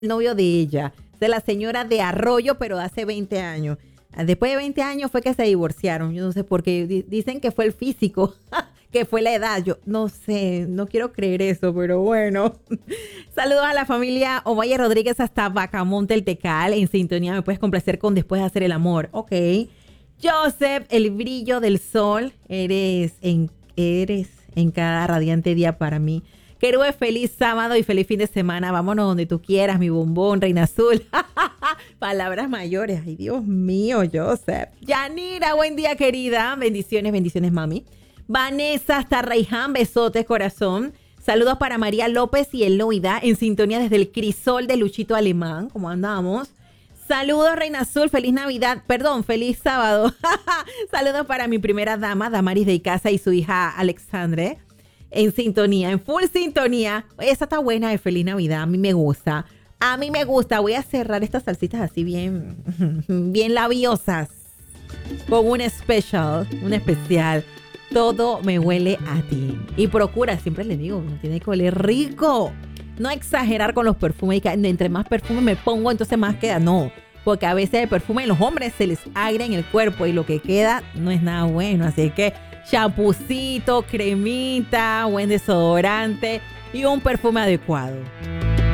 el novio de ella, de la señora de Arroyo, pero de hace 20 años. Después de 20 años fue que se divorciaron. Yo no sé por qué. Dicen que fue el físico, que fue la edad. Yo no sé, no quiero creer eso, pero bueno. Saludos a la familia Ovalle Rodríguez hasta Bacamonte, el Tecal. En sintonía me puedes complacer con Después de hacer el amor. Ok. Joseph, el brillo del sol. Eres en cada radiante día para mí. Querube, feliz sábado y feliz fin de semana. Vámonos donde tú quieras, mi bombón, reina azul. Palabras mayores. Ay, Dios mío, Joseph. Yanira, buen día, querida. Bendiciones, bendiciones, mami. Vanessa, hasta Raiján, besotes, corazón. Saludos para María López y Eloida, en sintonía desde el Crisol de Luchito Alemán. ¿Cómo andamos? Saludos, Reina Azul, feliz Navidad, perdón, feliz sábado. Saludos para mi primera dama, Damaris de Icaza, y su hija Alexandre, en sintonía, en full sintonía. Esa está buena de feliz Navidad, a mí me gusta. A mí me gusta, voy a cerrar estas salsitas así bien, bien labiosas, con un especial. Todo me huele a ti. Y procura, siempre le digo, no tiene que oler rico. No exagerar con los perfumes. Y que entre más perfume me pongo, entonces más queda. No, porque a veces el perfume en los hombres se les agra en el cuerpo y lo que queda no es nada bueno. Así que champucito, cremita, buen desodorante y un perfume adecuado.